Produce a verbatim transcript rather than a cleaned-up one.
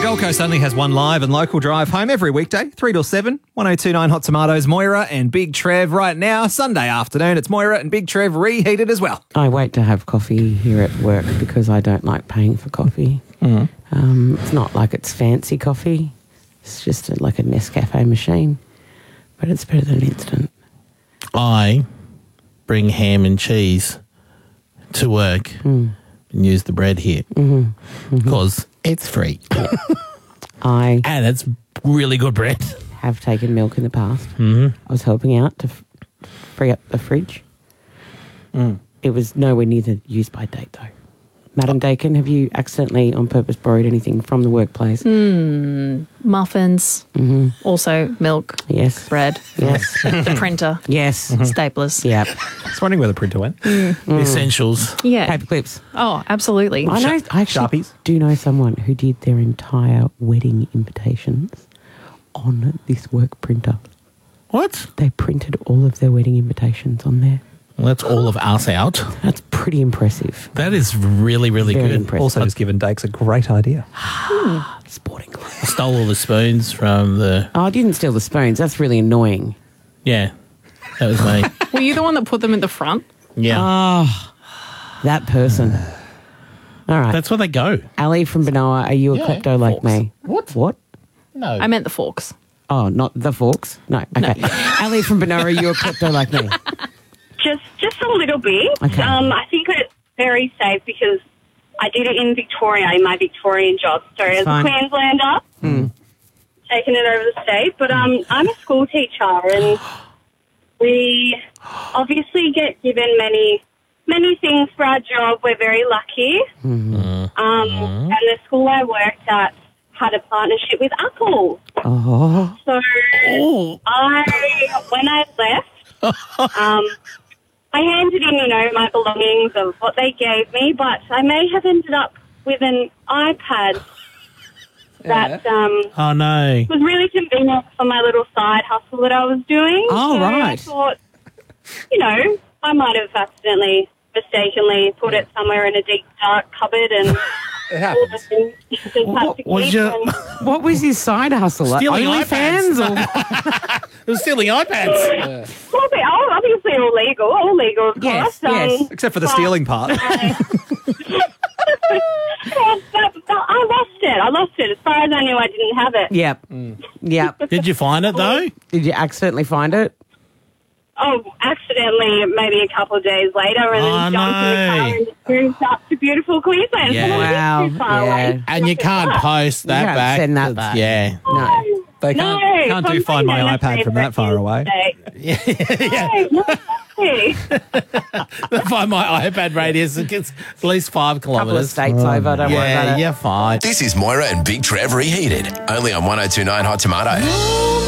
Gold Coast only has one live and local drive home every weekday, three till seven, one oh two nine Hot Tomatoes, Moira and Big Trev right now. Sunday afternoon, it's Moira and Big Trev reheated as well. I wait to have coffee here at work because I don't like paying for coffee. Mm. Um, it's not like it's fancy coffee. It's just a, like a Nescafe machine, but it's better than instant. I bring ham and cheese to work Mm. and use the bread here because mm-hmm. it's free. Yeah. I and it's really good bread. Have taken milk in the past. Mm-hmm. I was helping out to f- free up the fridge. Mm. It was nowhere near the use by date though. Madam Dakin, have you accidentally on purpose borrowed anything from the workplace? Mm, muffins, mm-hmm. also milk, yes, bread, yes, the printer, yes, staplers. Yep. I was wondering where the printer went. Mm. Mm. Essentials. Yeah. Paper clips. Oh, absolutely. I know. I actually Sharpies. do know someone who did their entire wedding invitations on this work printer. What? They printed all of their wedding invitations on there. Well, that's all of us out. That's pretty impressive. That is really, really Very good. impressive. Also, just given Dakes a great idea. Sporting class. I stole all the spoons from the... Oh, I didn't steal the spoons. That's really annoying. Yeah, that was me. Were you the one that put them in the front? Yeah. Oh, that person. All right. That's where they go. Ali from Benoa, are you a Yeah, klepto like forks. me? What? What? No. I meant the forks. Oh, not the forks? No. Okay. Ali from Benoa, are you a klepto like me? Just just a little bit. Okay. Um, I think it's very safe because I did it in Victoria, in my Victorian job. So as fine. a Queenslander, Hmm. taking it over the state. But um, I'm a school teacher and we obviously get given many, many things for our job. We're very lucky. Mm-hmm. Um, and the school I worked at had a partnership with Apple. Oh. So I, when I left, um, I handed in, you know, my belongings of what they gave me, but I may have ended up with an iPad that um, Oh, no. was really convenient for my little side hustle that I was doing. Oh, so I right. thought, you know, I might have accidentally, mistakenly put it somewhere in a deep, dark cupboard and It all the things you just have What to was keep. your- and- What was his side hustle? Like Stealing OnlyFans? iPads. It was stealing iPads. Well, they are obviously all legal, all legal, of Yes, course. yes. Except for the but- stealing part. Yeah, but, but I lost it. I lost it. As far as I knew, I didn't have it. Yep. Yep. Did you find it, though? Did you accidentally find it? Oh, accidentally, maybe a couple of days later, and Oh, then jumped in the no. car and moved up to beautiful Queensland. Yeah. So Wow, wow. Too far yeah. away. And you can't post that can't back. send that That's- back. Yeah. No. They No, can't, can't do I'm Find My saying iPad from that far away. yeah. No, no. Find my iPad radius. It's at least five Couple of kilometres. states over. Don't worry Yeah, about it. you're fine. This is Moira and Big Trev reheated, only on one oh two nine Hot Tomatoes.